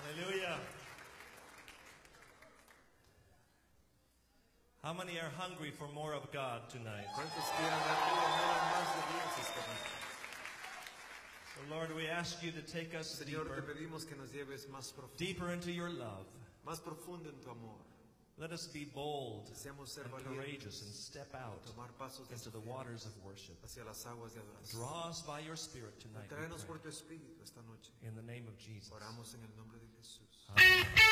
Hallelujah. How many are hungry for more of God tonight? ¿Cuántos quieren anhelan más de Dios esta noche? So Lord, we ask you to take us Señor, te deeper, pedimos que nos lleves más deeper into your love. profundo en tu amor. Let us be bold Deseamos ser and valientes, courageous and step out tomar pasos de into the fe waters of worship. hacia las aguas de adoración. Draw us by your Spirit tonight, we Tráenos pray. por tu espíritu esta noche. In the name of Jesus. Oramos en el nombre de Jesús.